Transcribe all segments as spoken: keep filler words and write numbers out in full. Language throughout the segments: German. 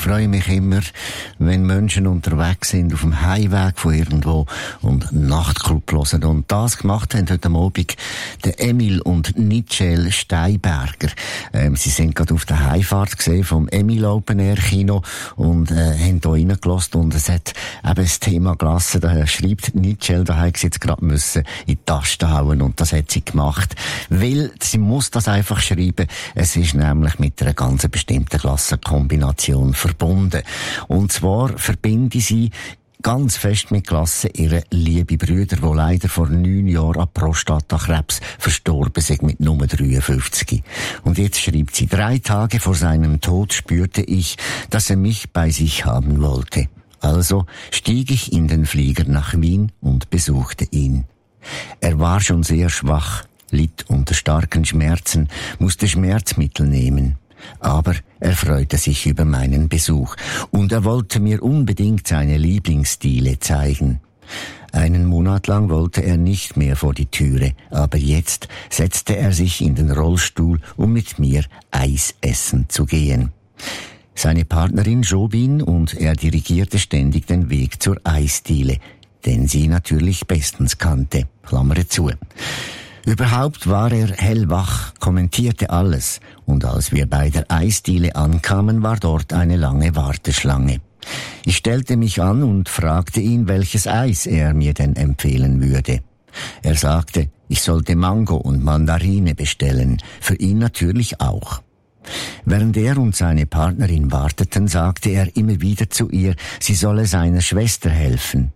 freue mich immer, wenn Menschen unterwegs sind auf dem Heimweg von irgendwo und Nachtclub hören. Und das gemacht haben heute Abend der Emil und Nitschel Steinberger. Ähm, sie sind gerade auf der Heimfahrt gesehen vom Emil Open Air Kino und äh, haben da reingelassen und es hat eben das Thema gelassen. Da schreibt Nitschel, da hat sie jetzt gerade müssen in die Taste hauen und das hat sie gemacht, weil sie muss das einfach schreiben. Es ist nämlich mit einer ganz bestimmten Klassenkombination verbunden. Und zwar verbinde sie ganz fest mit Klasse ihre liebe Brüder, die leider vor neun Jahren an Prostatakrebs verstorben sind mit Nummer dreiundfünfzig. Und jetzt schreibt sie, drei Tage vor seinem Tod spürte ich, dass er mich bei sich haben wollte. Also stieg ich in den Flieger nach Wien und besuchte ihn. Er war schon sehr schwach, litt unter starken Schmerzen, musste Schmerzmittel nehmen. Aber er freute sich über meinen Besuch und er wollte mir unbedingt seine Lieblingsstile zeigen. Einen Monat lang wollte er nicht mehr vor die Türe, aber jetzt setzte er sich in den Rollstuhl, um mit mir Eis essen zu gehen. Seine Partnerin Jobin und er dirigierte ständig den Weg zur Eisdiele, den sie natürlich bestens kannte. Klammer zu. Überhaupt war er hellwach, kommentierte alles, und als wir bei der Eisdiele ankamen, war dort eine lange Warteschlange. Ich stellte mich an und fragte ihn, welches Eis er mir denn empfehlen würde. Er sagte, ich sollte Mango und Mandarine bestellen, für ihn natürlich auch. Während er und seine Partnerin warteten, sagte er immer wieder zu ihr, sie solle seiner Schwester helfen.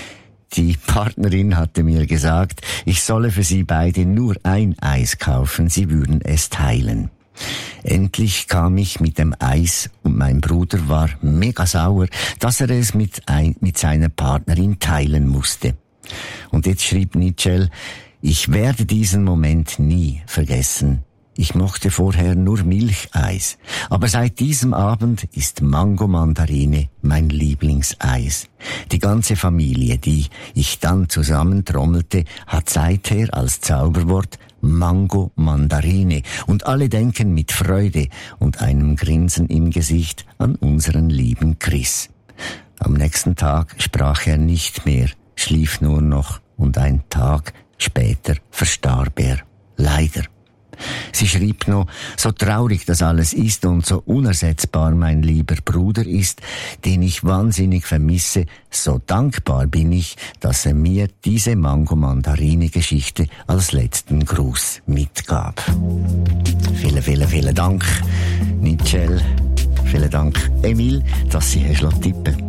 Die Partnerin hatte mir gesagt, ich solle für sie beide nur ein Eis kaufen, sie würden es teilen. Endlich kam ich mit dem Eis und mein Bruder war mega sauer, dass er es mit, ein, mit seiner Partnerin teilen musste. Und jetzt schrieb Nitschel, ich werde diesen Moment nie vergessen. Ich mochte vorher nur Milcheis, aber seit diesem Abend ist Mango-Mandarine mein Lieblingseis. Die ganze Familie, die ich dann zusammentrommelte, hat seither als Zauberwort Mango-Mandarine und alle denken mit Freude und einem Grinsen im Gesicht an unseren lieben Chris. Am nächsten Tag sprach er nicht mehr, schlief nur noch und ein Tag später verstarb er. Leider. Sie schrieb noch, so traurig das alles ist und so unersetzbar mein lieber Bruder ist, den ich wahnsinnig vermisse, so dankbar bin ich, dass er mir diese Mango-Mandarine-Geschichte als letzten Gruß mitgab. Vielen, vielen, vielen Dank, Nitschel. Vielen Dank, Emil, dass Sie tippen.